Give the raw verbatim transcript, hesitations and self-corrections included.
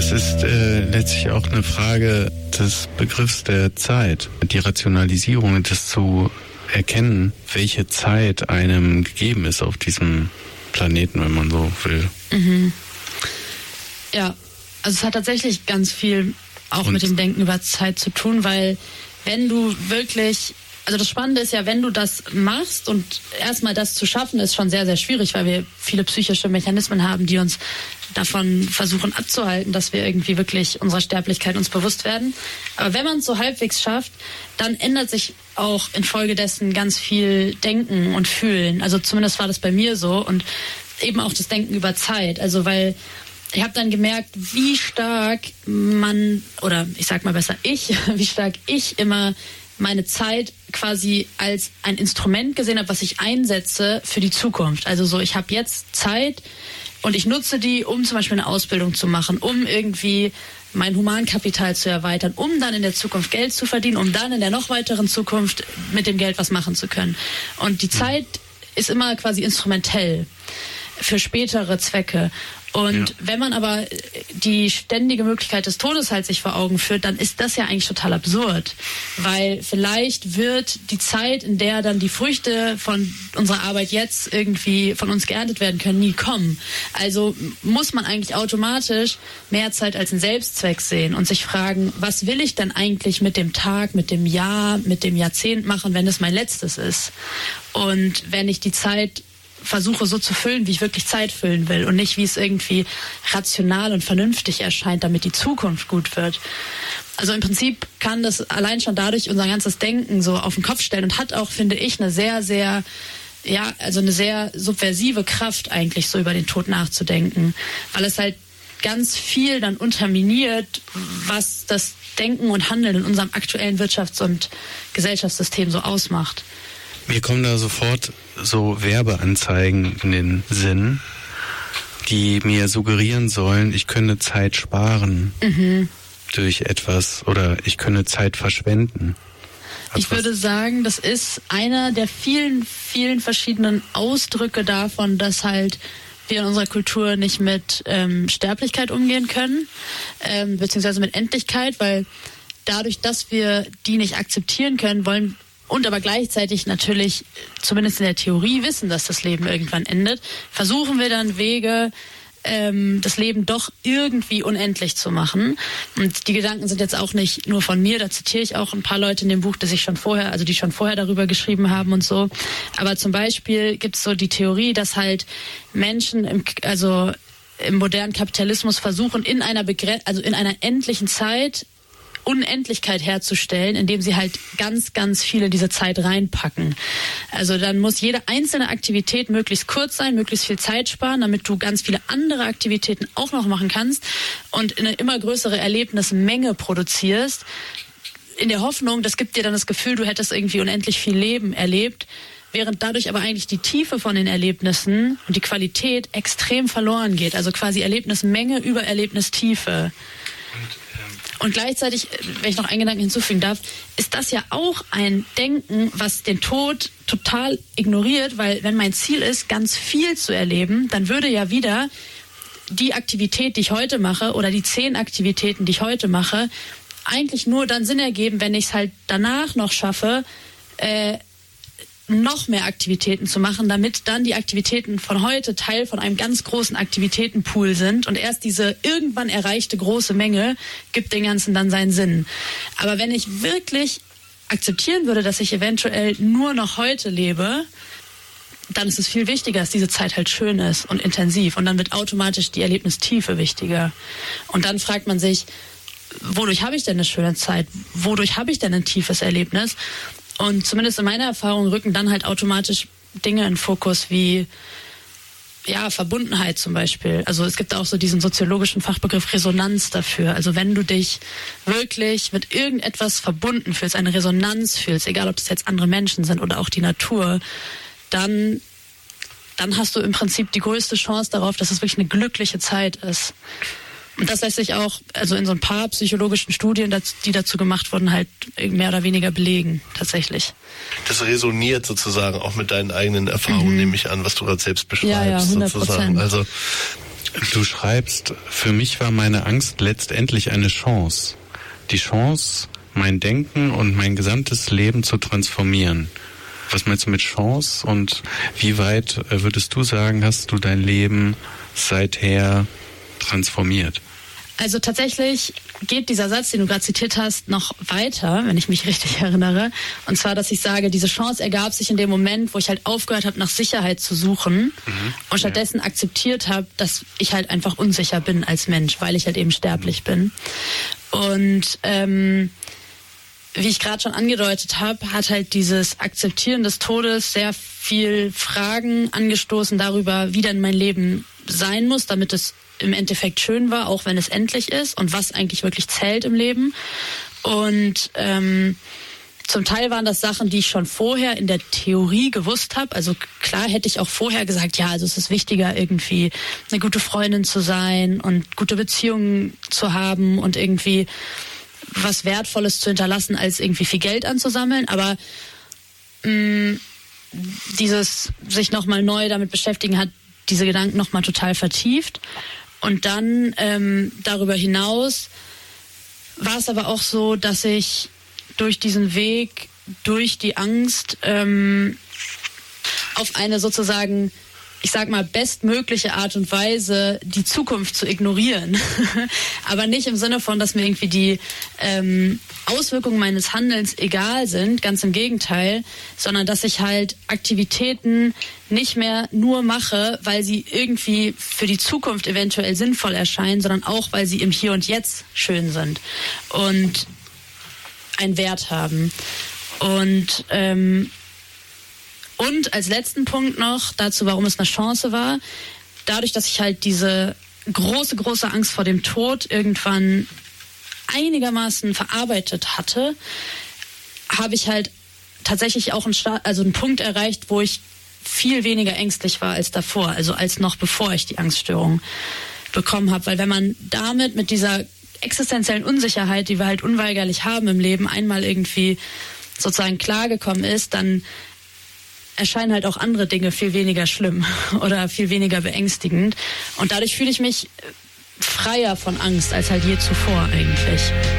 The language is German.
es ist äh, letztlich auch eine Frage des Begriffs der Zeit, die Rationalisierung, das zu erkennen, welche Zeit einem gegeben ist auf diesem Planeten, wenn man so will. Mhm. Ja, also es hat tatsächlich ganz viel auch Und mit dem Denken über Zeit zu tun, weil wenn du wirklich, also das Spannende ist ja, wenn du das machst und erstmal das zu schaffen, ist schon sehr, sehr schwierig, weil wir viele psychische Mechanismen haben, die uns davon versuchen abzuhalten, dass wir irgendwie wirklich unserer Sterblichkeit uns bewusst werden. Aber wenn man es so halbwegs schafft, dann ändert sich auch infolgedessen ganz viel Denken und Fühlen. Also zumindest war das bei mir so und eben auch das Denken über Zeit. Also weil ich habe dann gemerkt, wie stark man, oder ich sag mal besser ich, wie stark ich immer meine Zeit quasi als ein Instrument gesehen habe, was ich einsetze für die Zukunft. Also so, ich habe jetzt Zeit und ich nutze die, um zum Beispiel eine Ausbildung zu machen, um irgendwie mein Humankapital zu erweitern, um dann in der Zukunft Geld zu verdienen, um dann in der noch weiteren Zukunft mit dem Geld was machen zu können. Und die Zeit ist immer quasi instrumentell für spätere Zwecke. Und ja. wenn man aber die ständige Möglichkeit des Todes halt sich vor Augen führt, dann ist das ja eigentlich total absurd. Weil vielleicht wird die Zeit, in der dann die Früchte von unserer Arbeit jetzt irgendwie von uns geerntet werden können, nie kommen. Also muss man eigentlich automatisch mehr Zeit als einen Selbstzweck sehen und sich fragen, was will ich denn eigentlich mit dem Tag, mit dem Jahr, mit dem Jahrzehnt machen, wenn es mein letztes ist? Und wenn ich die Zeit versuche so zu füllen, wie ich wirklich Zeit füllen will und nicht, wie es irgendwie rational und vernünftig erscheint, damit die Zukunft gut wird. Also im Prinzip kann das allein schon dadurch unser ganzes Denken so auf den Kopf stellen und hat auch, finde ich, eine sehr, sehr, ja, also eine sehr subversive Kraft eigentlich, so über den Tod nachzudenken, weil es halt ganz viel dann unterminiert, was das Denken und Handeln in unserem aktuellen Wirtschafts- und Gesellschaftssystem so ausmacht. Mir kommen da sofort so Werbeanzeigen in den Sinn, die mir suggerieren sollen, ich könne Zeit sparen mhm. durch etwas oder ich könne Zeit verschwenden. Also ich würde sagen, das ist einer der vielen, vielen verschiedenen Ausdrücke davon, dass halt wir in unserer Kultur nicht mit ähm, Sterblichkeit umgehen können, ähm, beziehungsweise mit Endlichkeit, weil dadurch, dass wir die nicht akzeptieren können, wollen und aber gleichzeitig natürlich, zumindest in der Theorie, wissen, dass das Leben irgendwann endet, versuchen wir dann Wege, ähm, das Leben doch irgendwie unendlich zu machen. Und die Gedanken sind jetzt auch nicht nur von mir, da zitiere ich auch ein paar Leute in dem Buch, das ich schon vorher, also die schon vorher darüber geschrieben haben und so. Aber zum Beispiel gibt es so die Theorie, dass halt Menschen im, also im modernen Kapitalismus versuchen, in einer Begre- also in einer endlichen Zeit Unendlichkeit herzustellen, indem sie halt ganz, ganz viele diese Zeit reinpacken. Also dann muss jede einzelne Aktivität möglichst kurz sein, möglichst viel Zeit sparen, damit du ganz viele andere Aktivitäten auch noch machen kannst und eine immer größere Erlebnismenge produzierst, in der Hoffnung, das gibt dir dann das Gefühl, du hättest irgendwie unendlich viel Leben erlebt, während dadurch aber eigentlich die Tiefe von den Erlebnissen und die Qualität extrem verloren geht. Also quasi Erlebnismenge über Erlebnistiefe. Und gleichzeitig, wenn ich noch einen Gedanken hinzufügen darf, ist das ja auch ein Denken, was den Tod total ignoriert, weil wenn mein Ziel ist, ganz viel zu erleben, dann würde ja wieder die Aktivität, die ich heute mache, oder die zehn Aktivitäten, die ich heute mache, eigentlich nur dann Sinn ergeben, wenn ich es halt danach noch schaffe, äh, noch mehr Aktivitäten zu machen, damit dann die Aktivitäten von heute Teil von einem ganz großen Aktivitätenpool sind und erst diese irgendwann erreichte große Menge gibt dem Ganzen dann seinen Sinn. Aber wenn ich wirklich akzeptieren würde, dass ich eventuell nur noch heute lebe, dann ist es viel wichtiger, dass diese Zeit halt schön ist und intensiv und dann wird automatisch die Erlebnistiefe wichtiger. Und dann fragt man sich, wodurch habe ich denn eine schöne Zeit? Wodurch habe ich denn ein tiefes Erlebnis? Und zumindest in meiner Erfahrung rücken dann halt automatisch Dinge in Fokus wie ja, Verbundenheit zum Beispiel. Also es gibt auch so diesen soziologischen Fachbegriff Resonanz dafür. Also wenn du dich wirklich mit irgendetwas verbunden fühlst, eine Resonanz fühlst, egal ob das jetzt andere Menschen sind oder auch die Natur, dann, dann hast du im Prinzip die größte Chance darauf, dass es wirklich eine glückliche Zeit ist. Und das lässt sich auch, also in so ein paar psychologischen Studien, die dazu gemacht wurden, halt mehr oder weniger belegen, tatsächlich. Das resoniert sozusagen auch mit deinen eigenen Erfahrungen, mhm. nehme ich an, was du gerade selbst beschreibst. Ja, ja, hundert Prozent. Sozusagen. Also Du schreibst, für mich war meine Angst letztendlich eine Chance. Die Chance, mein Denken und mein gesamtes Leben zu transformieren. Was meinst du mit Chance und wie weit würdest du sagen, hast du dein Leben seither transformiert? Also tatsächlich geht dieser Satz, den du gerade zitiert hast, noch weiter, wenn ich mich richtig erinnere. Und zwar, dass ich sage, diese Chance ergab sich in dem Moment, wo ich halt aufgehört habe, nach Sicherheit zu suchen mhm. und stattdessen ja. akzeptiert habe, dass ich halt einfach unsicher bin als Mensch, weil ich halt eben sterblich mhm. bin. Und ähm, wie ich gerade schon angedeutet habe, hat halt dieses Akzeptieren des Todes sehr viel Fragen angestoßen darüber, wie denn mein Leben sein muss, damit es im Endeffekt schön war, auch wenn es endlich ist und was eigentlich wirklich zählt im Leben. Und ähm, zum Teil waren das Sachen, die ich schon vorher in der Theorie gewusst habe. Also klar hätte ich auch vorher gesagt, ja, also es ist wichtiger, irgendwie eine gute Freundin zu sein und gute Beziehungen zu haben und irgendwie was Wertvolles zu hinterlassen, als irgendwie viel Geld anzusammeln. Aber mh, dieses sich nochmal neu damit beschäftigen hat diese Gedanken nochmal total vertieft. Und dann ähm, darüber hinaus war es aber auch so, dass ich durch diesen Weg, durch die Angst ähm, auf eine sozusagen, ich sag mal, bestmögliche Art und Weise die Zukunft zu ignorieren. Aber nicht im Sinne von, dass mir irgendwie die ähm, Auswirkungen meines Handelns egal sind, ganz im Gegenteil, sondern dass ich halt Aktivitäten nicht mehr nur mache, weil sie irgendwie für die Zukunft eventuell sinnvoll erscheinen, sondern auch, weil sie im Hier und Jetzt schön sind und einen Wert haben. Und ähm, Und als letzten Punkt noch dazu, warum es eine Chance war, dadurch, dass ich halt diese große, große Angst vor dem Tod irgendwann einigermaßen verarbeitet hatte, habe ich halt tatsächlich auch einen, Sta- also einen Punkt erreicht, wo ich viel weniger ängstlich war als davor, also als noch bevor ich die Angststörung bekommen habe. Weil wenn man damit mit dieser existenziellen Unsicherheit, die wir halt unweigerlich haben im Leben, einmal irgendwie sozusagen klargekommen ist, dann erscheinen halt auch andere Dinge viel weniger schlimm oder viel weniger beängstigend. Und dadurch fühle ich mich freier von Angst als halt je zuvor eigentlich.